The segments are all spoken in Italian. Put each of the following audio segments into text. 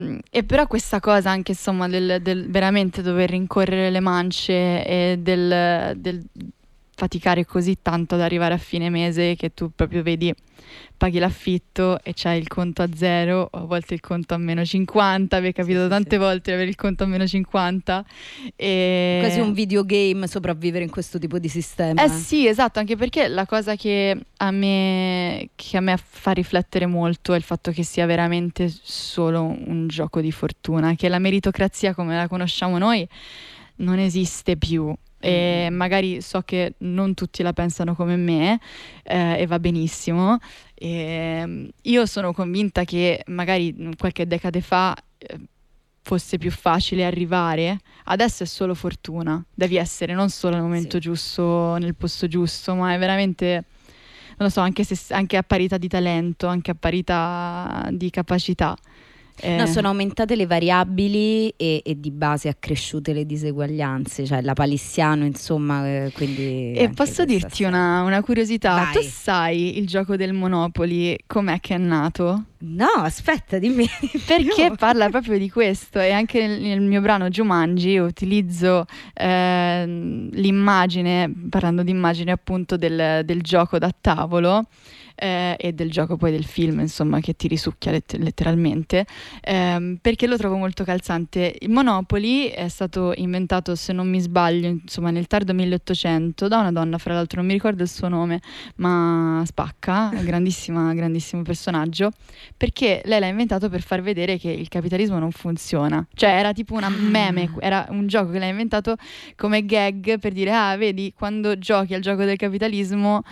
E però questa cosa anche insomma del veramente dover rincorrere le mance e del faticare così tanto ad arrivare a fine mese che tu proprio vedi, paghi l'affitto e c'hai il conto a zero, o a volte il conto a meno 50, vi è capitato tante volte di avere il conto a meno 50 e... Quasi un videogame sopravvivere in questo tipo di sistema. Sì, esatto, anche perché la cosa che a me fa riflettere molto è il fatto che sia veramente solo un gioco di fortuna, che la meritocrazia come la conosciamo noi non esiste più. E magari so che non tutti la pensano come me, e va benissimo. Io sono convinta che magari qualche decade fa fosse più facile arrivare, adesso è solo fortuna, devi essere non solo al momento giusto, nel posto giusto, ma è veramente, non lo so, anche a parità di talento, anche a parità di capacità. No, sono aumentate le variabili e di base accresciute le diseguaglianze, cioè la palissiano, insomma, quindi... E posso dirti una curiosità? Vai. Tu sai il gioco del Monopoly com'è che è nato? No, aspetta, dimmi. Perché parla proprio di questo, e anche nel mio brano Jumanji utilizzo l'immagine, parlando di immagine appunto del gioco da tavolo, e del gioco poi del film, insomma, che ti risucchia letteralmente, perché lo trovo molto calzante. Il Monopoly è stato inventato, se non mi sbaglio, insomma, nel tardo 1800 da una donna, fra l'altro non mi ricordo il suo nome, ma spacca, grandissimo personaggio, perché lei l'ha inventato per far vedere che il capitalismo non funziona. Cioè era tipo una meme, era un gioco che lei ha inventato come gag per dire, vedi, quando giochi al gioco del capitalismo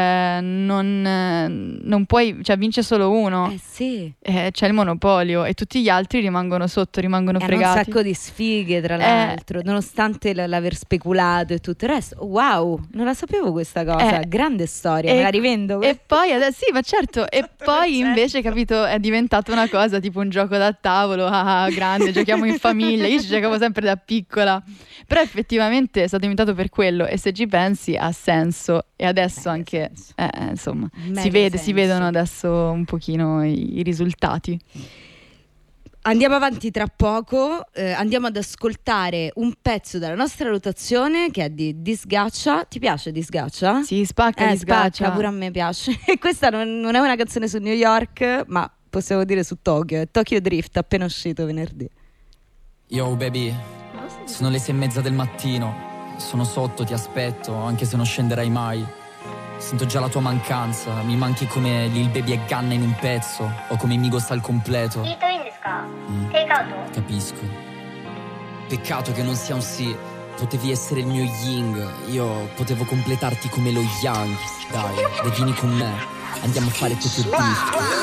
non puoi, cioè vince solo uno. Sì. C'è il monopolio e tutti gli altri rimangono sotto, rimangono fregati. Un sacco di sfighe, tra l'altro, nonostante l'aver speculato e tutto il resto. Wow, non la sapevo questa cosa. Grande storia, me la rivendo. E poi adesso, sì, ma certo. E poi invece, capito, è diventato una cosa tipo un gioco da tavolo, grande, giochiamo in famiglia. Io ci giocavo sempre da piccola, però effettivamente è stato inventato per quello, e se ci pensi ha senso. E adesso anche insomma si vedono adesso un pochino i risultati. Andiamo avanti tra poco, andiamo ad ascoltare un pezzo della nostra rotazione che è di Disgaccia. Ti piace Disgaccia? Sì, spacca Disgaccia. Spacca, pure a me piace. E questa non è una canzone su New York, ma possiamo dire su Tokyo. È Tokyo Drift, appena uscito venerdì. Yo baby, sono le 6:30 del mattino. Sono sotto, ti aspetto, anche se non scenderai mai. Sento già la tua mancanza, mi manchi come Lil Baby e Ganna in un pezzo, o come Migos al completo. Capisco. Peccato che non sia un sì, potevi essere il mio yin, io potevo completarti come lo yang. Dai, vieni con me, andiamo a fare Tokyo Drift.